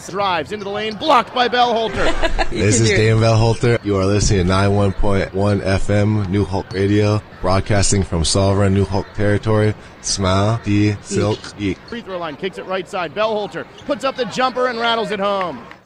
drives into the lane, blocked by Bellholter. This is Dan Bellholter. You are listening to 91.1 FM New Hulk Radio, broadcasting from Sovereign New Hulk territory. Smile, D, Silk, Eek. Free throw line, kicks it right side. Bellholter puts up the jumper and rattles it home.